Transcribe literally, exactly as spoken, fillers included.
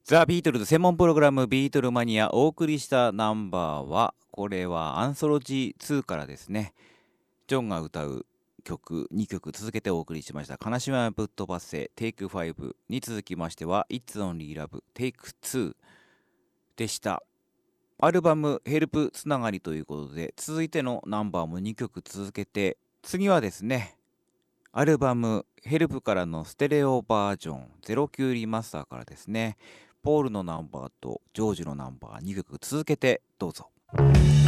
ザ・ビートルズ専門プログラムビートルマニアお送りしたナンバーは、これはアンソロジーツーからですね、ジョンが歌う曲にきょく続けてお送りしました。悲しみはぶっ飛ばせ テイクファイブ に続きましては It's Only Love テイクツー でした。アルバムヘルプつながりということで、続いてのナンバーもにきょく続けて、次はですね、アルバムヘルプからのステレオバージョンゼロきゅうリマスターからですね、ポールのナンバーとジョージのナンバーにきょく続けてどうぞ。